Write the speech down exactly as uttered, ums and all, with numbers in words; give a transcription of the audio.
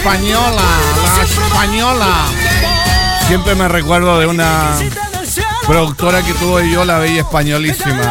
española, la española. Siempre me recuerdo de una productora que tuve yo, la Bella Españolísima.